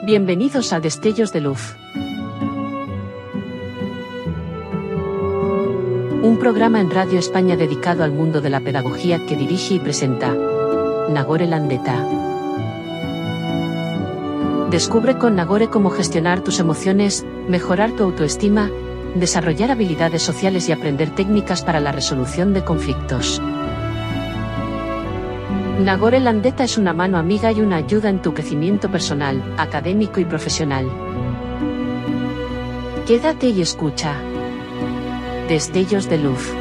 Bienvenidos a Destellos de Luz. Un programa en Radio España dedicado al mundo de la pedagogía que dirige y presenta Nagore Landeta. Descubre con Nagore cómo gestionar tus emociones, mejorar tu autoestima, desarrollar habilidades sociales y aprender técnicas para la resolución de conflictos. Nagore Landeta es una mano amiga y una ayuda en tu crecimiento personal, académico y profesional. Quédate y escucha. Destellos de Luz.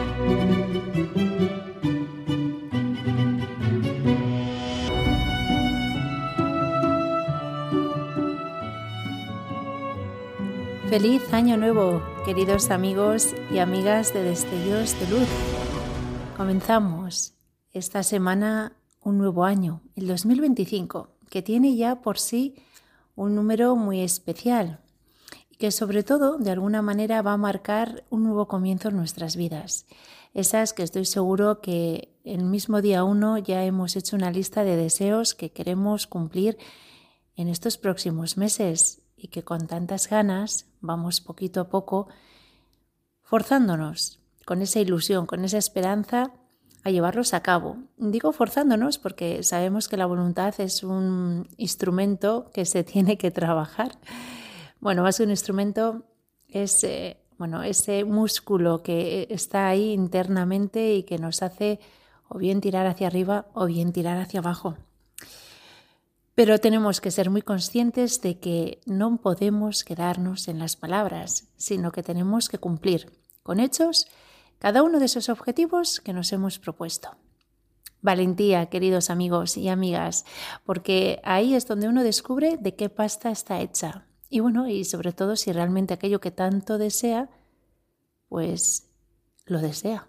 Feliz Año Nuevo, queridos amigos y amigas de Destellos de Luz. Comenzamos esta semana un nuevo año, el 2025, que tiene ya por sí un número muy especial y que sobre todo de alguna manera va a marcar un nuevo comienzo en nuestras vidas. Esas que estoy seguro que el mismo día 1 ya hemos hecho una lista de deseos que queremos cumplir en estos próximos meses y que con tantas ganas vamos poquito a poco forzándonos con esa ilusión, con esa esperanza a llevarlos a cabo. Digo forzándonos porque sabemos que la voluntad es un instrumento que se tiene que trabajar. Bueno, más que un instrumento es ese músculo que está ahí internamente y que nos hace o bien tirar hacia arriba o bien tirar hacia abajo. Pero tenemos que ser muy conscientes de que no podemos quedarnos en las palabras, sino que tenemos que cumplir con hechos cada uno de esos objetivos que nos hemos propuesto. Valentía, queridos amigos y amigas, porque ahí es donde uno descubre de qué pasta está hecha. Y bueno, y sobre todo si realmente aquello que tanto desea, pues lo desea.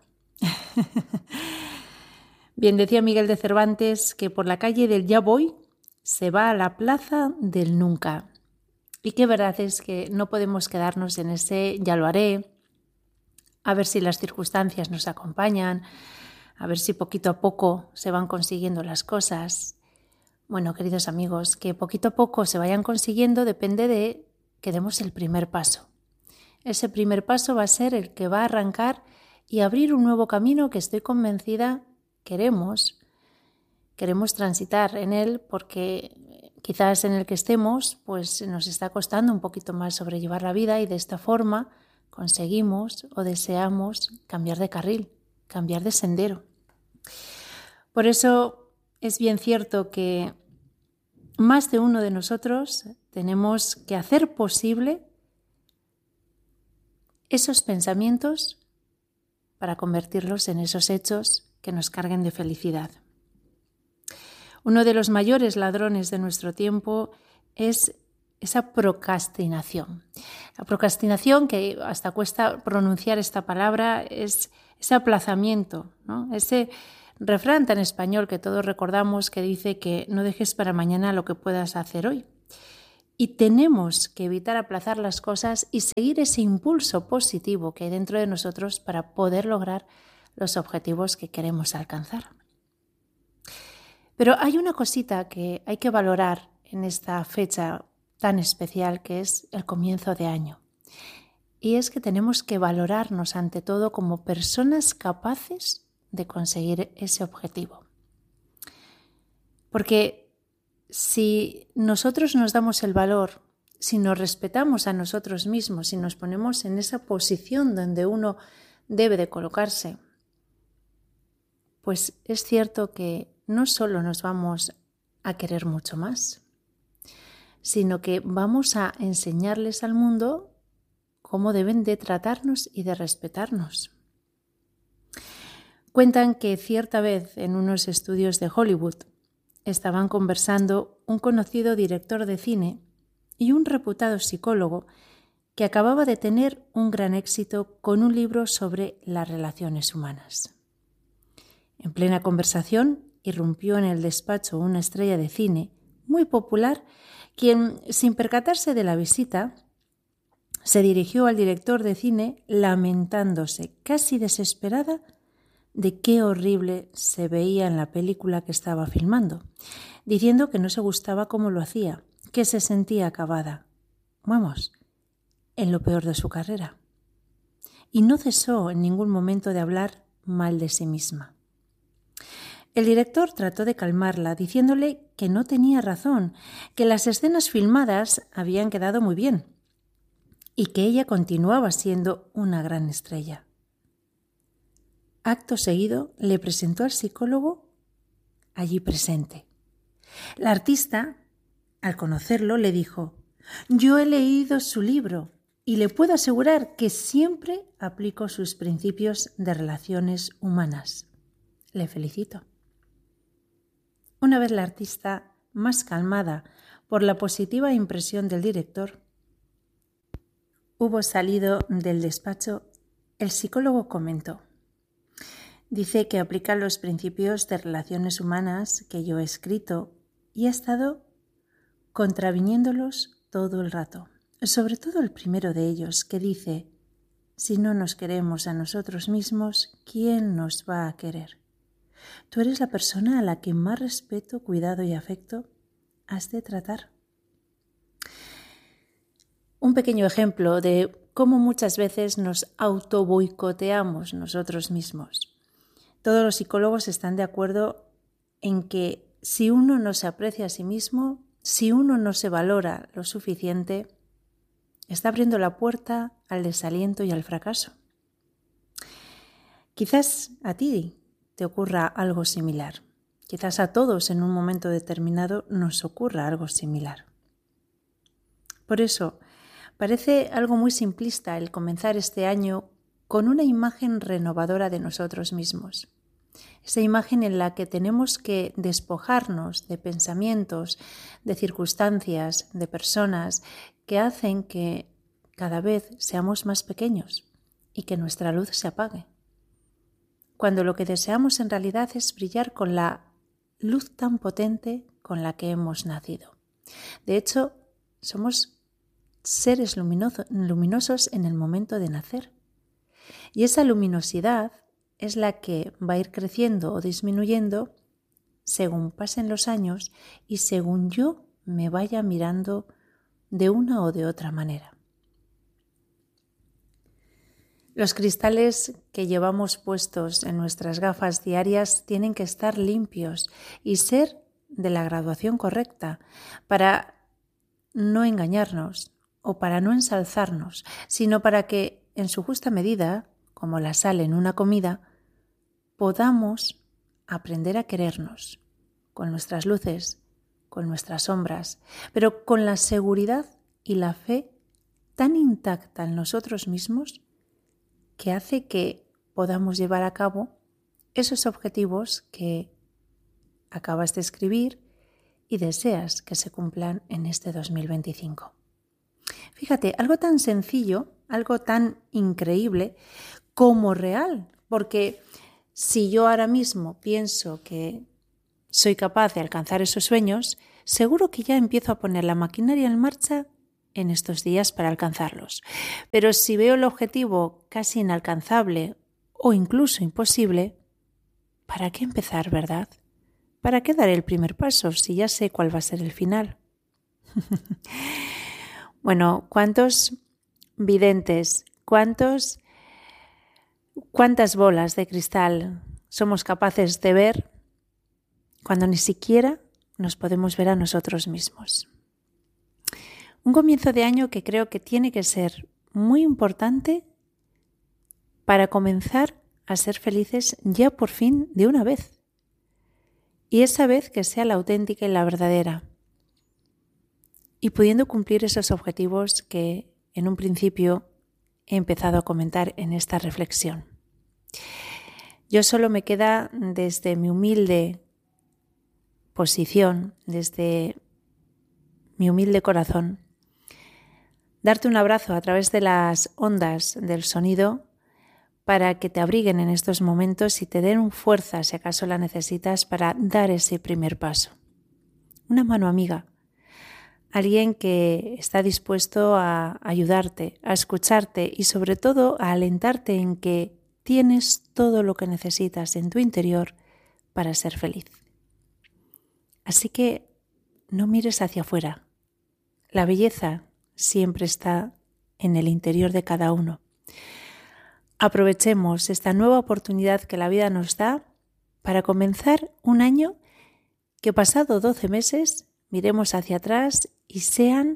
Bien, decía Miguel de Cervantes que por la calle del ya voy se va a la plaza del nunca. Y qué verdad es que no podemos quedarnos en ese ya lo haré, a ver si las circunstancias nos acompañan, a ver si poquito a poco se van consiguiendo las cosas. Bueno, queridos amigos, que poquito a poco se vayan consiguiendo depende de que demos el primer paso. Ese primer paso va a ser el que va a arrancar y abrir un nuevo camino que estoy convencida queremos transitar en él porque quizás en el que estemos pues nos está costando un poquito más sobrellevar la vida y de esta forma conseguimos o deseamos cambiar de carril, cambiar de sendero. Por eso es bien cierto que más de uno de nosotros tenemos que hacer posible esos pensamientos para convertirlos en esos hechos que nos carguen de felicidad. Uno de los mayores ladrones de nuestro tiempo es esa procrastinación. La procrastinación, que hasta cuesta pronunciar esta palabra, es ese aplazamiento, ¿no? Ese refrán tan español que todos recordamos que dice que no dejes para mañana lo que puedas hacer hoy. Y tenemos que evitar aplazar las cosas y seguir ese impulso positivo que hay dentro de nosotros para poder lograr los objetivos que queremos alcanzar. Pero hay una cosita que hay que valorar en esta fecha tan especial que es el comienzo de año. Y es que tenemos que valorarnos ante todo como personas capaces de conseguir ese objetivo. Porque si nosotros nos damos el valor, si nos respetamos a nosotros mismos, si nos ponemos en esa posición donde uno debe de colocarse, pues es cierto que no solo nos vamos a querer mucho más, sino que vamos a enseñarles al mundo cómo deben de tratarnos y de respetarnos. Cuentan que cierta vez en unos estudios de Hollywood estaban conversando un conocido director de cine y un reputado psicólogo que acababa de tener un gran éxito con un libro sobre las relaciones humanas. En plena conversación irrumpió en el despacho una estrella de cine muy popular, quien, sin percatarse de la visita, se dirigió al director de cine lamentándose, casi desesperada, de qué horrible se veía en la película que estaba filmando, diciendo que no se gustaba cómo lo hacía, que se sentía acabada, vamos, en lo peor de su carrera. Y no cesó en ningún momento de hablar mal de sí misma. El director trató de calmarla, diciéndole que no tenía razón, que las escenas filmadas habían quedado muy bien y que ella continuaba siendo una gran estrella. Acto seguido le presentó al psicólogo allí presente. La artista, al conocerlo, le dijo: «Yo he leído su libro y le puedo asegurar que siempre aplico sus principios de relaciones humanas. Le felicito». Una vez la artista más calmada por la positiva impresión del director hubo salido del despacho, el psicólogo comentó: «Dice que aplica los principios de relaciones humanas que yo he escrito y ha estado contraviniéndolos todo el rato. Sobre todo el primero de ellos, que dice: si no nos queremos a nosotros mismos, ¿quién nos va a querer? Tú eres la persona a la que más respeto, cuidado y afecto has de tratar». Un pequeño ejemplo de cómo muchas veces nos autoboicoteamos nosotros mismos. Todos los psicólogos están de acuerdo en que si uno no se aprecia a sí mismo, si uno no se valora lo suficiente, está abriendo la puerta al desaliento y al fracaso. Quizás a ti te ocurra algo similar. Quizás a todos en un momento determinado nos ocurra algo similar. Por eso, parece algo muy simplista el comenzar este año con una imagen renovadora de nosotros mismos. Esa imagen en la que tenemos que despojarnos de pensamientos, de circunstancias, de personas que hacen que cada vez seamos más pequeños y que nuestra luz se apague. Cuando lo que deseamos en realidad es brillar con la luz tan potente con la que hemos nacido. De hecho, somos seres luminosos en el momento de nacer. Y esa luminosidad es la que va a ir creciendo o disminuyendo según pasen los años y según yo me vaya mirando de una o de otra manera. Los cristales que llevamos puestos en nuestras gafas diarias tienen que estar limpios y ser de la graduación correcta para no engañarnos o para no ensalzarnos, sino para que en su justa medida, como la sal en una comida, podamos aprender a querernos con nuestras luces, con nuestras sombras, pero con la seguridad y la fe tan intacta en nosotros mismos que hace que podamos llevar a cabo esos objetivos que acabas de escribir y deseas que se cumplan en este 2025. Fíjate, algo tan sencillo, algo tan increíble como real, porque si yo ahora mismo pienso que soy capaz de alcanzar esos sueños, seguro que ya empiezo a poner la maquinaria en marcha en estos días para alcanzarlos. Pero si veo el objetivo casi inalcanzable o incluso imposible, ¿para qué empezar, verdad? ¿Para qué dar el primer paso si ya sé cuál va a ser el final? Bueno, ¿cuántos videntes, cuántas bolas de cristal somos capaces de ver cuando ni siquiera nos podemos ver a nosotros mismos? Un comienzo de año que creo que tiene que ser muy importante para comenzar a ser felices ya por fin de una vez. Y esa vez que sea la auténtica y la verdadera. Y pudiendo cumplir esos objetivos que en un principio he empezado a comentar en esta reflexión. Yo solo me queda desde mi humilde posición, desde mi humilde corazón, darte un abrazo a través de las ondas del sonido para que te abriguen en estos momentos y te den fuerza si acaso la necesitas para dar ese primer paso. Una mano amiga, alguien que está dispuesto a ayudarte, a escucharte y sobre todo a alentarte en que tienes todo lo que necesitas en tu interior para ser feliz. Así que no mires hacia afuera, La belleza siempre está en el interior de cada uno. Aprovechemos esta nueva oportunidad que la vida nos da para comenzar un año que, pasado 12 meses, miremos hacia atrás y sean,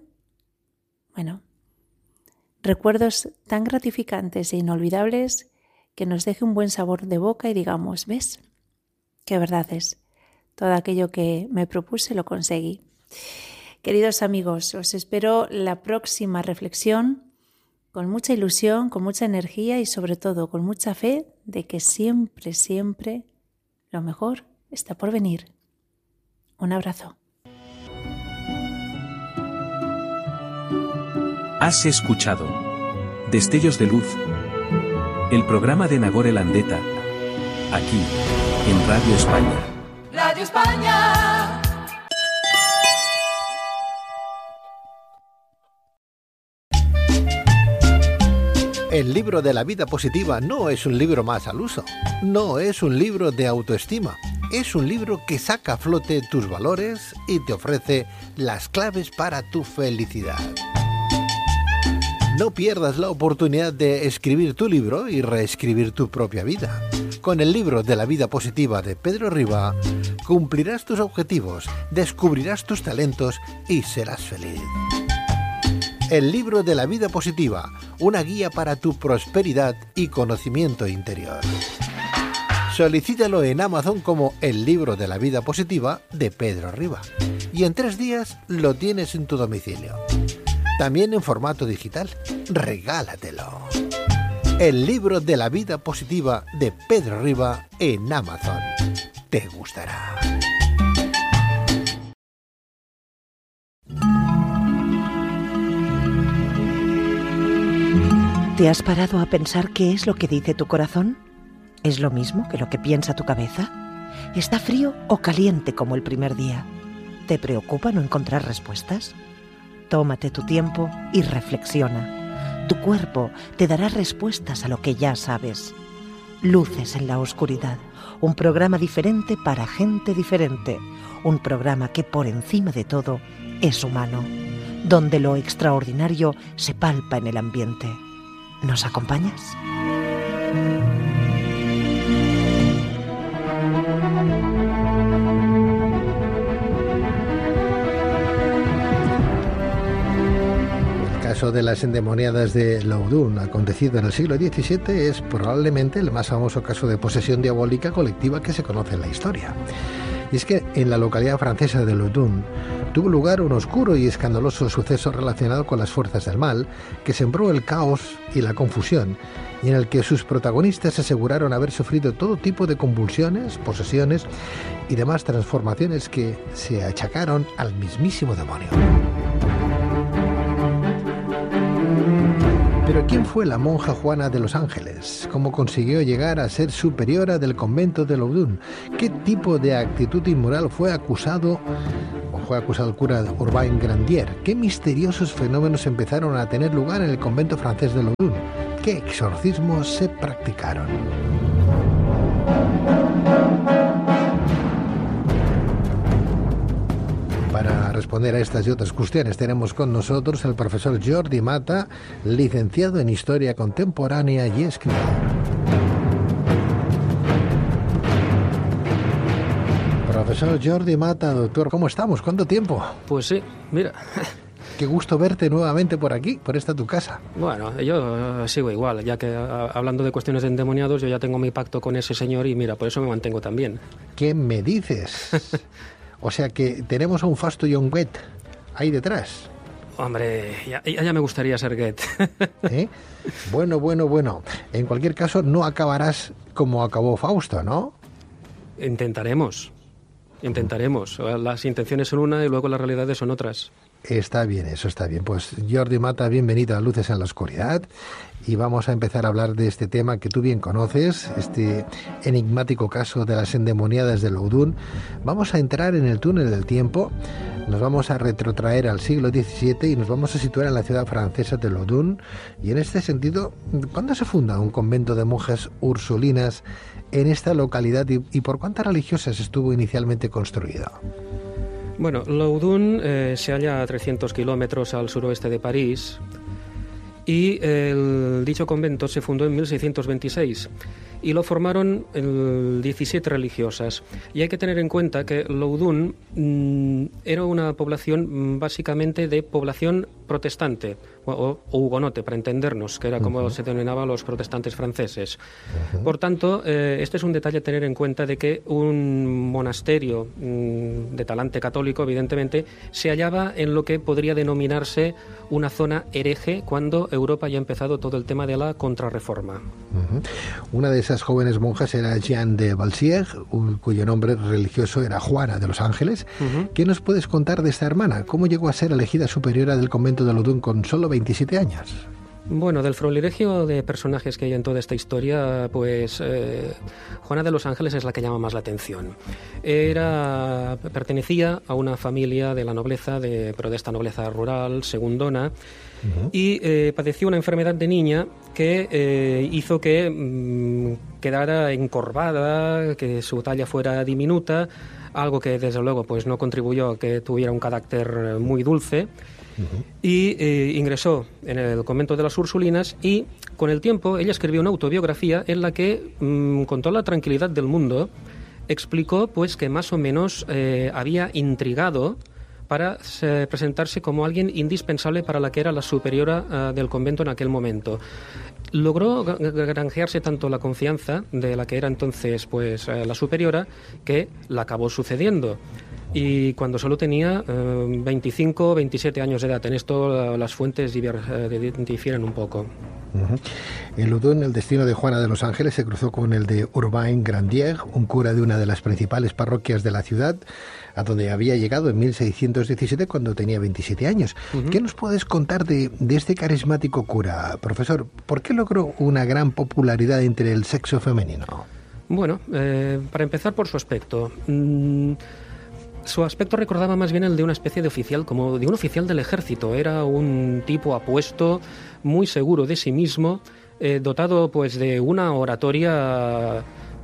recuerdos tan gratificantes e inolvidables que nos deje un buen sabor de boca y digamos, ¿ves? Qué verdad es. Todo aquello que me propuse lo conseguí. Queridos amigos, os espero la próxima reflexión con mucha ilusión, con mucha energía y sobre todo con mucha fe de que siempre, siempre lo mejor está por venir. Un abrazo. Has escuchado Destellos de Luz, el programa de Nagore Landeta, aquí en Radio España. Radio España. El libro de la vida positiva no es un libro más al uso, no es un libro de autoestima, es un libro que saca a flote tus valores y te ofrece las claves para tu felicidad. No pierdas la oportunidad de escribir tu libro y reescribir tu propia vida. Con el libro de la vida positiva de Pedro Riba, cumplirás tus objetivos, descubrirás tus talentos y serás feliz. El libro de la vida positiva, una guía para tu prosperidad y conocimiento interior. Solicítalo en Amazon como El libro de la vida positiva de Pedro Riba y en 3 días lo tienes en tu domicilio. También en formato digital. Regálatelo. El libro de la vida positiva de Pedro Riba en Amazon. Te gustará. ¿Te has parado a pensar qué es lo que dice tu corazón? ¿Es lo mismo que lo que piensa tu cabeza? ¿Está frío o caliente como el primer día? ¿Te preocupa no encontrar respuestas? Tómate tu tiempo y reflexiona. Tu cuerpo te dará respuestas a lo que ya sabes. Luces en la oscuridad, un programa diferente para gente diferente, un programa que por encima de todo es humano, donde lo extraordinario se palpa en el ambiente. ¿Nos acompañas? El caso de las endemoniadas de Loudun, acontecido en el siglo XVII, es probablemente el más famoso caso de posesión diabólica colectiva que se conoce en la historia. Y es que en la localidad francesa de Loudun tuvo lugar un oscuro y escandaloso suceso relacionado con las fuerzas del mal, que sembró el caos y la confusión, y en el que sus protagonistas aseguraron haber sufrido todo tipo de convulsiones, posesiones y demás transformaciones que se achacaron al mismísimo demonio. Pero ¿quién fue la monja Juana de los Ángeles? ¿Cómo consiguió llegar a ser superiora del convento de Loudun? ¿Qué tipo de actitud inmoral fue acusado el cura Urbain Grandier? ¿Qué misteriosos fenómenos empezaron a tener lugar en el convento francés de Loudun? ¿Qué exorcismos se practicaron? Para responder a estas y otras cuestiones tenemos con nosotros al profesor Jordi Mata, licenciado en Historia Contemporánea y escritor. Profesor Jordi Mata, doctor, ¿cómo estamos? ¿Cuánto tiempo? Pues sí, mira. Qué gusto verte nuevamente por aquí, por esta tu casa. Bueno, yo sigo igual, ya que hablando de cuestiones de endemoniados, yo ya tengo mi pacto con ese señor y mira, por eso me mantengo también. ¿Qué me dices? O sea que tenemos a un Fasto y a un Goethe ahí detrás. Hombre, ya me gustaría ser Goethe. ¿Eh? Bueno. En cualquier caso, no acabarás como acabó Fausto, ¿no? Intentaremos. Las intenciones son una y luego las realidades son otras. Está bien, eso está bien. Pues Jordi Mata, bienvenido a Luces en la Oscuridad. Y vamos a empezar a hablar de este tema que tú bien conoces, este enigmático caso de las endemoniadas de Loudun. Vamos a entrar en el túnel del tiempo, nos vamos a retrotraer al siglo XVII y nos vamos a situar en la ciudad francesa de Loudun. Y en este sentido, ¿cuándo se funda un convento de monjas ursulinas en esta localidad y por cuántas religiosas estuvo inicialmente construido? Bueno, Loudun se halla a 300 kilómetros al suroeste de París y dicho convento se fundó en 1626 y lo formaron 17 religiosas. Y hay que tener en cuenta que Loudun era una población básicamente de población protestante o hugonote, para entendernos, que era como se denominaban los protestantes franceses. Por tanto, este es un detalle a tener en cuenta, de que un monasterio de talante católico, evidentemente, se hallaba en lo que podría denominarse una zona hereje cuando Europa ya ha empezado todo el tema de la contrarreforma. Una de esas jóvenes monjas era Jeanne de Balsières, cuyo nombre religioso era Juana de los Ángeles. ¿Qué nos puedes contar de esta hermana? ¿Cómo llegó a ser elegida superiora del convento de Loudun con solo 27 años? Bueno, del florilegio de personajes que hay en toda esta historia, pues Juana de los Ángeles es la que llama más la atención. Pertenecía a una familia de la nobleza, pero de esta nobleza rural, segundona, y padeció una enfermedad de niña que hizo que quedara encorvada, que su talla fuera diminuta, algo que desde luego pues no contribuyó a que tuviera un carácter muy dulce. Y ingresó en el convento de las Ursulinas, y con el tiempo ella escribió una autobiografía en la que, con toda la tranquilidad del mundo, explicó pues que más o menos había intrigado para presentarse como alguien indispensable para la que era la superiora del convento en aquel momento. Logró granjearse tanto la confianza de la que era entonces pues la superiora, que la acabó sucediendo. Y cuando solo tenía 25 o 27 años de edad. En esto las fuentes difieren un poco. En Loudun, el destino de Juana de los Ángeles se cruzó con el de Urbain Grandier, un cura de una de las principales parroquias de la ciudad, a donde había llegado en 1617 cuando tenía 27 años. ¿Qué nos puedes contar de este carismático cura, profesor? ¿Por qué logró una gran popularidad entre el sexo femenino? Bueno, para empezar por su aspecto. Su aspecto recordaba más bien el de una especie de oficial, como de un oficial del ejército. Era un tipo apuesto, muy seguro de sí mismo, dotado pues de una oratoria,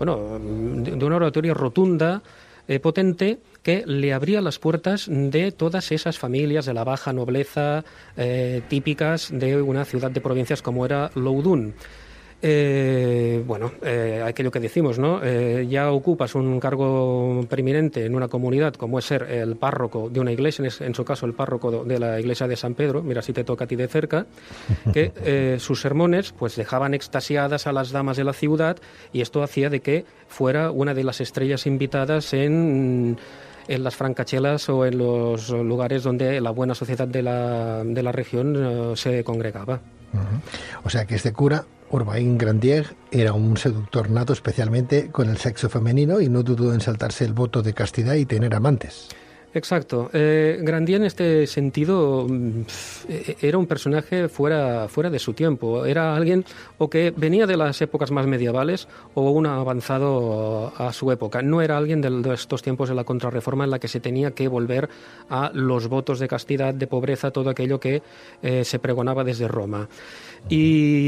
de una oratoria rotunda, potente, que le abría las puertas de todas esas familias de la baja nobleza típicas de una ciudad de provincias como era Loudun. Aquello que decimos, ¿no? Ya ocupas un cargo preeminente en una comunidad, como es ser el párroco de una iglesia, en su caso el párroco de la iglesia de San Pedro, mira si te toca a ti de cerca, que sus sermones pues dejaban extasiadas a las damas de la ciudad, y esto hacía de que fuera una de las estrellas invitadas en las francachelas o en los lugares donde la buena sociedad de la región se congregaba. O sea que este cura, Urbain Grandier, era un seductor nato, especialmente con el sexo femenino, y no dudó en saltarse el voto de castidad y tener amantes. Exacto. Grandier en este sentido era un personaje fuera de su tiempo. Era alguien o que venía de las épocas más medievales o un avanzado a su época. No era alguien de estos tiempos de la contrarreforma en la que se tenía que volver a los votos de castidad, de pobreza, todo aquello que se pregonaba desde Roma. Y